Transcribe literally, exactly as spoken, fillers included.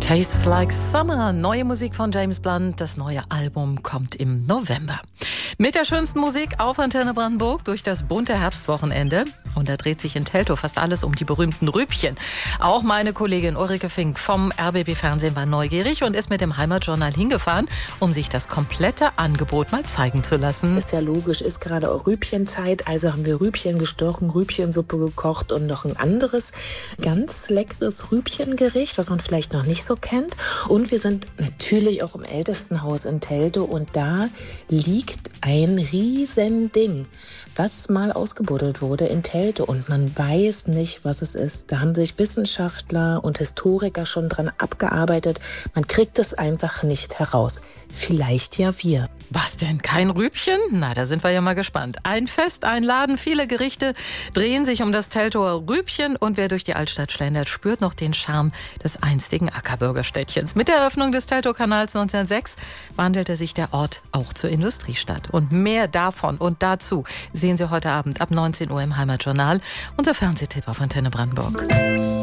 Tastes Like Summer, neue Musik von James Blunt. Das neue Album kommt im November. Mit der schönsten Musik auf Antenne Brandenburg durch das bunte Herbstwochenende. Und da dreht sich in Teltow fast alles um die berühmten Rübchen. Auch meine Kollegin Ulrike Fink vom R B B Fernsehen war neugierig und ist mit dem Heimatjournal hingefahren, um sich das komplette Angebot mal zeigen zu lassen. Ist ja logisch, ist gerade auch Rübchenzeit, also haben wir Rübchen gestochen, Rübchensuppe gekocht und noch ein anderes ganz leckeres Rübchengericht, was man vielleicht noch nicht so kennt. Und wir sind natürlich auch im Ältestenhaus in Teltow und da liegt ein Riesending, was mal ausgebuddelt wurde in Teltow und man weiß nicht, was es ist. Da haben sich Wissenschaftler und Historiker schon dran abgearbeitet. Man kriegt es einfach nicht heraus. Vielleicht ja wir. Was denn, kein Rübchen? Na, da sind wir ja mal gespannt. Ein Fest, ein Laden, viele Gerichte drehen sich um das Teltower Rübchen und wer durch die Altstadt schlendert, spürt noch den Charme des einstigen Ackerbürgerstädtchens. Mit der Eröffnung des Teltow-Kanals neunzehnhundertsechs wandelte sich der Ort auch zur Industriestadt. Und mehr davon und dazu sehen Sie heute Abend ab neunzehn Uhr im Heimatjournal, unser Fernsehtipp auf Antenne Brandenburg.